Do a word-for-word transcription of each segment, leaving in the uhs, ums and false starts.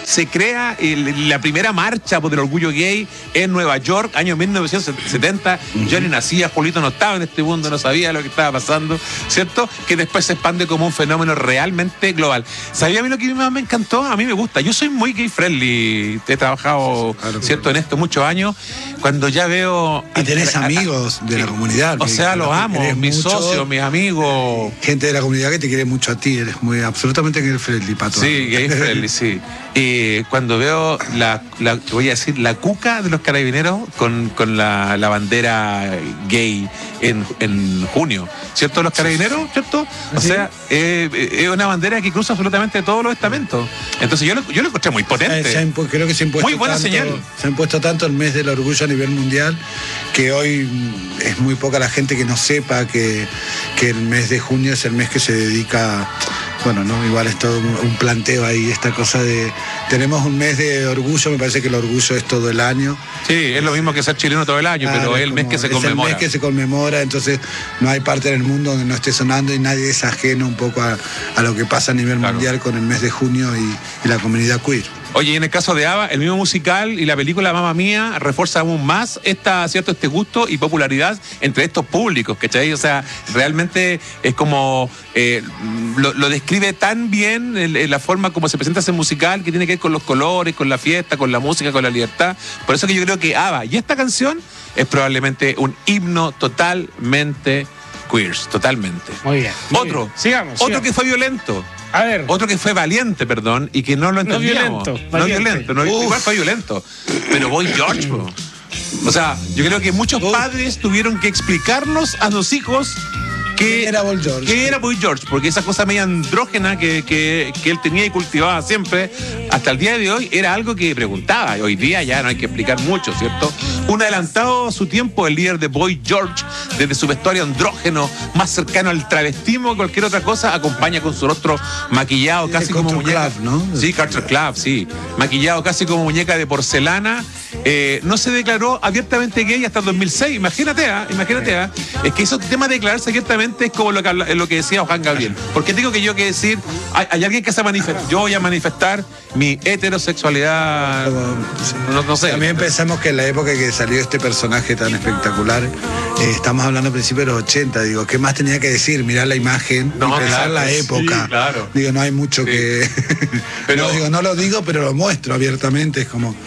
se crea el, la primera marcha por el orgullo gay en Nueva York, año mil novecientos setenta. Uh-huh. Yo ni nacía, Julito no estaba en este mundo, no sabía lo que estaba pasando, ¿cierto? Que después se expande como un fenómeno realmente global. ¿Sabía a mí lo que más me encantó? A mí me gusta. Yo soy muy gay friendly. He trabajado, claro, ¿cierto?, en esto muchos años. Cuando ya veo... Y tenés a, amigos de la comunidad. O sea, los amo, mis mucho, socios, mis amigos. Gente de la comunidad que te quiere mucho a ti. Eres muy absolutamente gay friendly, Pato. Sí, gay friendly, sí. Y cuando veo la, la, voy a decir, la cuca de los carabineros con, con la, la bandera gay en, en junio, ¿cierto? Los carabineros, ¿cierto? O ¿sí? sea, eh, es una bandera que cruza absolutamente todos los estamentos. Entonces yo lo, yo lo encontré muy potente. Se, se impu- creo que se ha impuesto muy buena tanto, señal. Se ha impuesto tanto el mes del orgullo a nivel mundial que hoy es muy poca la gente que no sepa que, que el mes de junio es el mes que se dedica... Bueno, no, igual es todo un planteo ahí, esta cosa de... Tenemos un mes de orgullo, me parece que el orgullo es todo el año. Sí, es lo mismo que ser chileno todo el año, claro, pero es el mes que se conmemora. Es el mes que se conmemora, entonces no hay parte del mundo donde no esté sonando y nadie es ajeno un poco a, a lo que pasa a nivel claro. mundial con el mes de junio y, y la comunidad queer. Oye, y en el caso de ABBA, el mismo musical y la película Mamma Mía refuerza aún más esta, ¿cierto?, este gusto y popularidad entre estos públicos, ¿cachai? O sea, realmente es como... Eh, lo, lo describe tan bien en, en la forma como se presenta ese musical, que tiene que ver con los colores, con la fiesta, con la música, con la libertad. Por eso que yo creo que ABBA y esta canción es probablemente un himno totalmente queers, totalmente. Muy bien. Muy otro, bien. Sigamos, otro sigamos. que fue violento. A ver. Otro que fue valiente, perdón, y que no lo entendíamos. No violento. No violento, no, igual fue violento. Pero Boy George, bro. O sea, yo creo que muchos Uf. padres tuvieron que explicarnos a sus hijos que era Boy George. ¿Qué era Boy George? Porque esa cosa media andrógena que, que, que él tenía y cultivaba siempre, hasta el día de hoy, era algo que preguntaba. Y hoy día ya no hay que explicar mucho, ¿cierto? Un adelantado a su tiempo, el líder de Boy George, desde su vestuario andrógeno, más cercano al travestismo que cualquier otra cosa, acompaña con su rostro maquillado, sí, casi como muñeca. Club, ¿no? Sí, Culture Club, sí. Maquillado casi como muñeca de porcelana. Eh, no se declaró abiertamente gay hasta el dos mil seis. Imagínate, ¿eh? Imagínate, ¿eh? Es que esos temas de declararse abiertamente es como lo que, habla, lo que decía Juan Gabriel. Porque tengo que yo que decir, hay, hay alguien que se manifiesta. Yo voy a manifestar mi heterosexualidad. No, no sé. También pensamos que en la época que salió este personaje tan espectacular, eh, estamos hablando a principios de los ochenta, digo, ¿qué más tenía que decir? Mirar la imagen no, y pensar claro, la época. Sí, claro. Digo, no hay mucho sí. que... pero no, digo, no lo digo, pero lo muestro abiertamente, es como...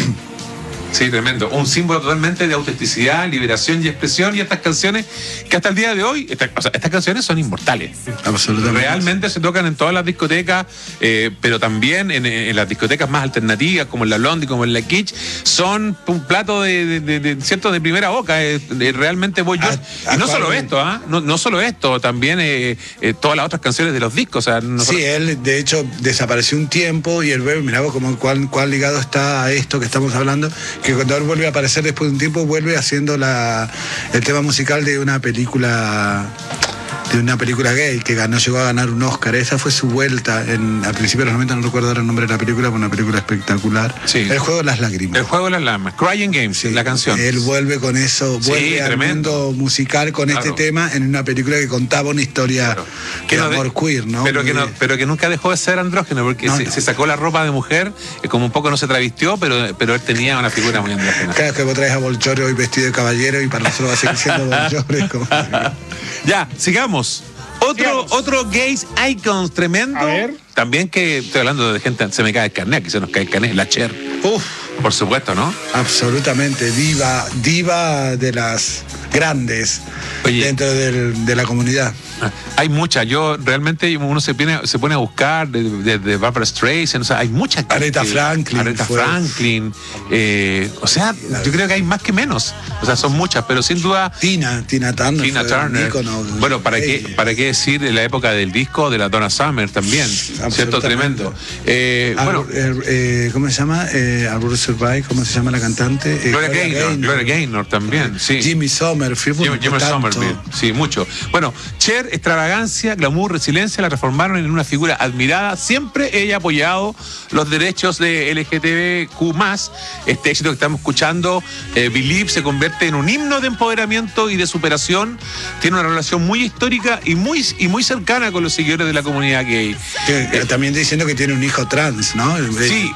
Sí, tremendo. Un símbolo totalmente de autenticidad, liberación y expresión. Y estas canciones que hasta el día de hoy, esta, o sea, estas canciones son inmortales. Absolutamente. Realmente se tocan en todas las discotecas, eh, pero también en, en las discotecas más alternativas, como en la Blondie, como en la Kitsch. Son un plato de, de, de, de cierto de primera boca. Eh, de, realmente Boy George. Y no solo esto, ¿ah? ¿eh? No, no solo esto, también eh, eh, todas las otras canciones de los discos. O sea, no sí, solo... él de hecho desapareció un tiempo y el bebé, mirá vos como cuál, cuál ligado está a esto que estamos hablando, que cuando él vuelve a aparecer después de un tiempo, vuelve haciendo la, el tema musical de una película de una película gay que ganó, llegó a ganar un Oscar. Esa fue su vuelta en, a principios de los noventa, no recuerdo ahora el nombre de la película, pero una película espectacular. Sí. El juego de las lágrimas. El juego de las lágrimas. Crying Games, sí, la canción. Él vuelve con eso, vuelve sí, al tremendo. mundo musical con claro. este tema en una película que contaba una historia claro. de no amor de, queer, ¿no? Pero que, no, pero que nunca dejó de ser andrógeno, porque no, se, no. se sacó la ropa de mujer, como un poco no se travestió, pero, pero él tenía una figura muy andrógena. Claro, que vos traes a Boy George hoy vestido de caballero y para nosotros va a seguir siendo Boy George. Como... Ya, sigamos. Otro, otro gays icons tremendo. A ver. También que estoy hablando de gente, se me cae el carnet, aquí se nos cae el carnet, la Cher. Uf. Por supuesto, ¿no? Absolutamente, diva, diva de las grandes. Oye, dentro del, de la comunidad. Hay muchas, yo realmente uno se pone, se pone a buscar de, de, de Barbara Streisand, o sea, hay muchas. Aretha Franklin. Aretha Franklin, eh, o sea, yo creo que hay más que menos, o sea, son muchas, pero sin duda. Tina, Tina Turner. Tina Turner. Ícono, bueno, ¿para qué, para qué decir de la época del disco de la Donna Summer también? ¿Cierto? Tremendo. Eh, Ar, bueno, er, eh, ¿cómo se llama? Eh, Survive, ¿cómo se llama la cantante? Eh, Gloria Gaynor, Gaynor, Gloria Gaynor también, sí. Jimmy Somerville. Jimmy, Jimmy Somerville, sí, mucho. Bueno, Cher, extravagancia, glamour, resiliencia, la transformaron en una figura admirada. Siempre ella ha apoyado los derechos de L G T B Q más. Este éxito que estamos escuchando, eh, Believe, se convierte en un himno de empoderamiento y de superación. Tiene una relación muy histórica y muy, y muy cercana con los seguidores de la comunidad gay. Que, eh, también diciendo que tiene un hijo trans, ¿no? Sí.